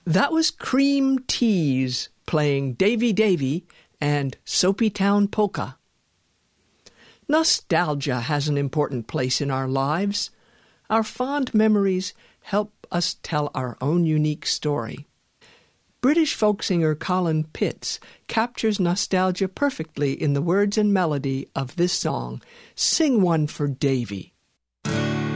That was Cream Teas playing Davy Davy and Soapy Town Polka. Nostalgia has an important place in our lives. Our fond memories help us tell our own unique story. British folk singer Colin Pitts captures nostalgia perfectly in the words and melody of this song, Sing One for Davy.